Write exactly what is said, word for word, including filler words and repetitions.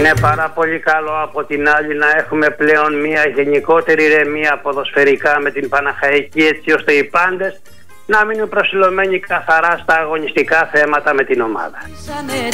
Είναι πάρα πολύ καλό από την άλλη να έχουμε πλέον μια γενικότερη ηρεμία ποδοσφαιρικά με την Παναχαϊκή, έτσι ώστε οι πάντες να μείνουν προσιλωμένοι καθαρά στα αγωνιστικά θέματα με την ομάδα.